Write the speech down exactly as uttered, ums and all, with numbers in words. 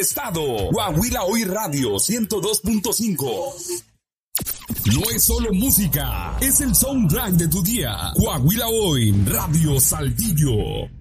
Estado. Coahuila Hoy Radio ciento dos punto cinco. No es solo música, es el soundtrack de tu día. Coahuila Hoy Radio Saltillo.